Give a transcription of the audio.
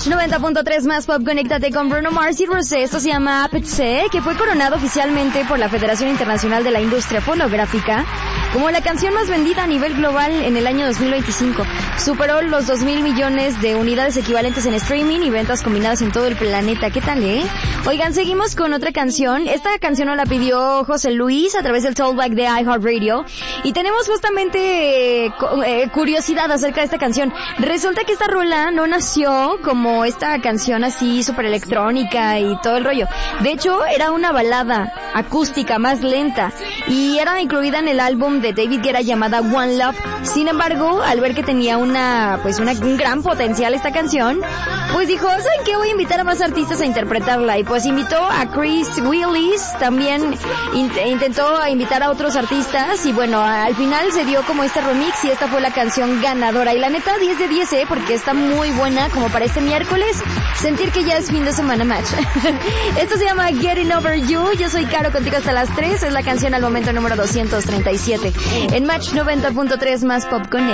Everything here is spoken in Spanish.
Match 90.3 más pop, conéctate con Bruno Mars y Rosé. Esto se llama Apetce, que fue coronado oficialmente por la Federación Internacional de la Industria Fonográfica como la canción más vendida a nivel global en el año 2025. Superó los 2,000 millones de unidades equivalentes en streaming y ventas combinadas en todo el planeta. ¿Qué tal, Oigan, seguimos con otra canción. Esta canción nos la pidió José Luis a través del Talkback de iHeartRadio. Y tenemos justamente curiosidad acerca de esta canción. Resulta que esta rola no nació como esta canción así súper electrónica y todo el rollo. De hecho, era una balada acústica más lenta y era incluida en el álbum de David Guetta llamada One Love. Sin embargo, al ver que tenía un gran potencial esta canción, pues dijo, ¿saben qué? Voy a invitar a más artistas a interpretarla. Y pues invitó a Chris Willis, también intentó invitar a otros artistas y bueno, al final se dio como este remix y esta fue la canción ganadora. Y la neta, 10 de 10, porque está muy buena como para este miércoles, sentir que ya es fin de semana Match. Esto se llama Getting Over You. Yo soy Caro, contigo hasta las 3. Es la canción al momento número 237. En Match 90.3 más Pop Connect.